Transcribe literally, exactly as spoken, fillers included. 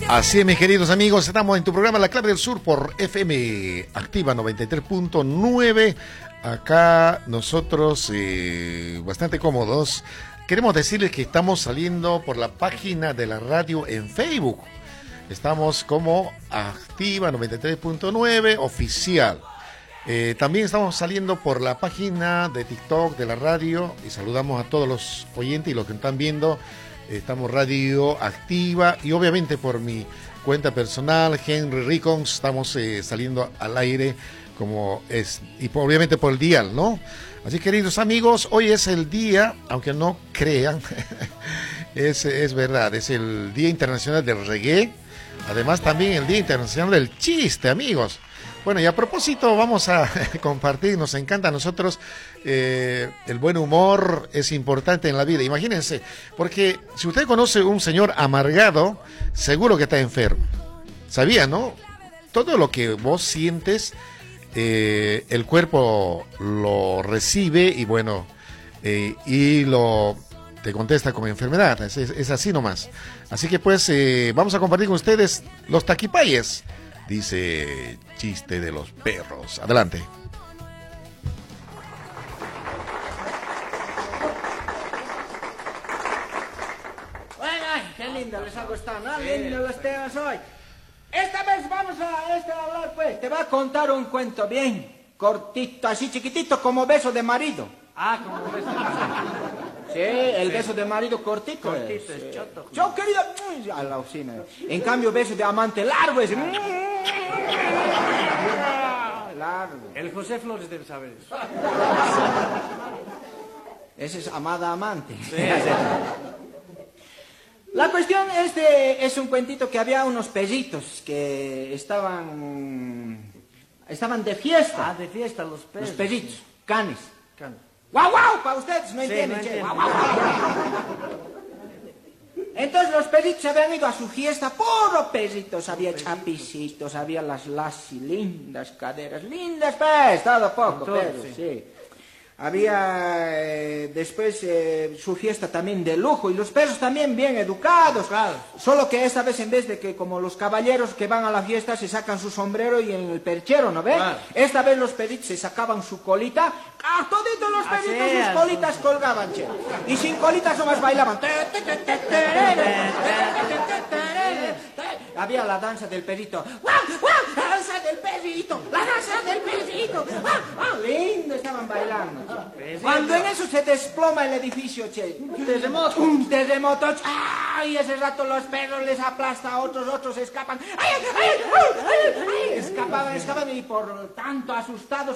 Así es, mis queridos amigos, estamos en tu programa La Clave del Sur por F M Activa noventa y tres punto nueve. Acá nosotros, eh, bastante cómodos. Queremos decirles que estamos saliendo por la página de la radio en Facebook. Estamos como Activa noventa y tres punto nueve oficial. Eh, también estamos saliendo por la página de TikTok de la radio y saludamos a todos los oyentes y los que están viendo. Estamos Radio Activa y obviamente por mi cuenta personal, Henry Ricons, estamos eh, saliendo al aire como es, y por, obviamente por el dial, ¿no? Así, queridos amigos, hoy es el día, aunque no crean, es, es verdad, es el Día Internacional del Reggae, además también el Día Internacional del Chiste, amigos. Bueno, y a propósito, vamos a compartir, nos encanta a nosotros, eh, el buen humor es importante en la vida, imagínense, porque si usted conoce un señor amargado, seguro que está enfermo, ¿sabía, no? Todo lo que vos sientes, eh, el cuerpo lo recibe y bueno, eh, y lo te contesta como enfermedad, es, es, es así nomás. Así que pues, eh, vamos a compartir con ustedes los taquipayes. Dice chiste de los perros. Adelante. Bueno, ay, qué lindo les hago estar, ¿no? Lindo los temas hoy. Esta vez vamos a este a hablar, pues. Te va a contar un cuento bien cortito, así chiquitito, como beso de marido. Ah, como beso de marido. Sí, el beso de marido cortito. Cortito, es, es choto. Yo, querido, a la oficina. En cambio, beso de amante largo es... largo. El José Flores debe saber eso. Ese es amada amante. Sí. La cuestión es de, es un cuentito que había unos perritos que estaban estaban de fiesta. Ah, de fiesta, los perros. Los perritos, canes. Can. ¡Guau, guau! Para ustedes no Sí, entienden, no che. entienden. Guau, guau, guau. Entonces los perritos habían ido a su fiesta, puro perritos, había chapicitos, había las lassi, lindas caderas, lindas, pues, todo poco, Todo, pero sí. sí. Había eh, después eh, su fiesta también de lujo y los perros también bien educados. Claro. Solo que esta vez en vez de que como los caballeros que van a la fiesta se sacan su sombrero y en el perchero, ¿no ves? Claro. Esta vez los perritos se sacaban su colita. ¡Ah, toditos los Así perritos es. sus colitas colgaban, che! Y sin colitas nomás bailaban. Había la danza del perrito. ¡Guau, guau! ¡La danza del perrito! ¡La danza del perrito! ¡Ah, ah! Lindo estaban bailando. Perrito. Cuando en eso se desploma el edificio, che. Un terremoto. Un terremoto. ¡Ay! Y ese rato los perros les aplasta a otros, otros escapan. ¡Ay, ay, ay! ay, ay! Escapaban, escapaban y por tanto asustados